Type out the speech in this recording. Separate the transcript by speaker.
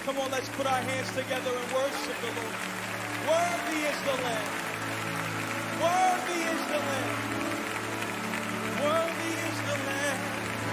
Speaker 1: Come on, let's put our hands together and worship the Lord. Worthy is the Lamb. Worthy is